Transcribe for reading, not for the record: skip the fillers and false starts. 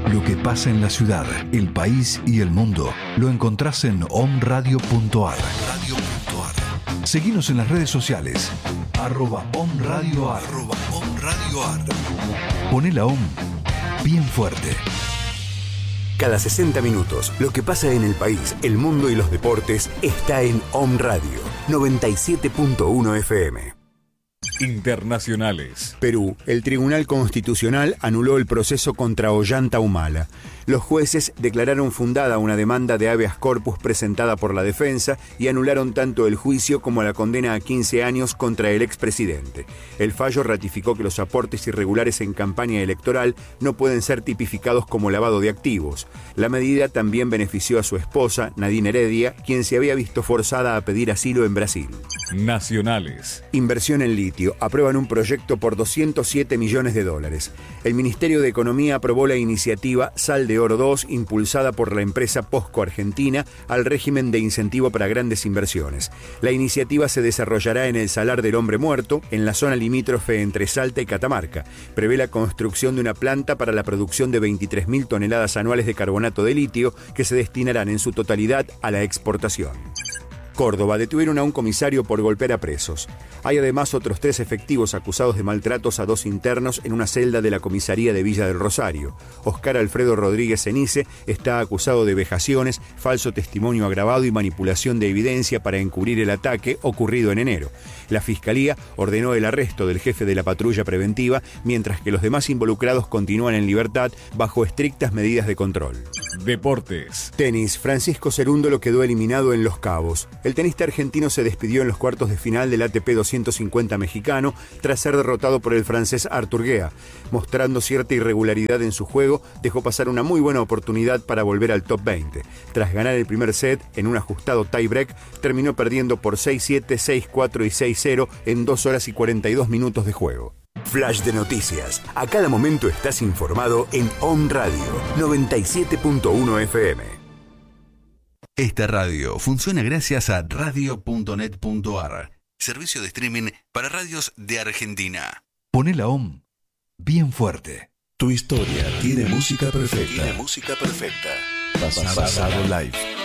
Lo que pasa en la ciudad, el país y el mundo lo encontrás en omradio.ar. Seguinos en las redes sociales @omradioar. Poné la OM bien fuerte. Cada 60 minutos, lo que pasa en el país, el mundo y los deportes está en Om Radio 97.1 FM. Internacionales. Perú. El Tribunal Constitucional anuló el proceso contra Ollanta Humala. Los jueces declararon fundada una demanda de habeas corpus presentada por la defensa y anularon tanto el juicio como la condena a 15 años contra el expresidente. El fallo ratificó que los aportes irregulares en campaña electoral no pueden ser tipificados como lavado de activos. La medida también benefició a su esposa, Nadine Heredia, quien se había visto forzada a pedir asilo en Brasil. Nacionales. Inversión en litio. Aprueban un proyecto por $207 millones. El Ministerio de Economía aprobó la iniciativa Sal de Oro 2, impulsada por la empresa POSCO Argentina, al régimen de incentivo para grandes inversiones. La iniciativa se desarrollará en el Salar del Hombre Muerto, en la zona limítrofe entre Salta y Catamarca. Prevé la construcción de una planta para la producción de 23.000 toneladas anuales de carbonato de litio, que se destinarán en su totalidad a la exportación. Córdoba. Detuvieron a un comisario por golpear a presos. Hay además otros 3 efectivos acusados de maltratos a 2 internos en una celda de la comisaría de Villa del Rosario. Oscar Alfredo Rodríguez Cenice está acusado de vejaciones, falso testimonio agravado y manipulación de evidencia para encubrir el ataque ocurrido en enero. La Fiscalía ordenó el arresto del jefe de la patrulla preventiva, mientras que los demás involucrados continúan en libertad bajo estrictas medidas de control. Deportes. Tenis. Francisco Cerúndolo quedó eliminado en Los Cabos. El tenista argentino se despidió en los cuartos de final del ATP 250 mexicano tras ser derrotado por el francés Arthur Guea. Mostrando cierta irregularidad en su juego, dejó pasar una muy buena oportunidad para volver al top 20. Tras ganar el primer set en un ajustado tie-break, terminó perdiendo por 6-7, 6-4 y 6-0 en 2 horas y 42 minutos de juego. Flash de noticias. A cada momento estás informado en Om Radio 97.1 FM. Esta radio funciona gracias a radio.net.ar, servicio de streaming para radios de Argentina. Poné la OM bien fuerte. Tu historia tiene música perfecta. Tiene música perfecta. Pasado Live.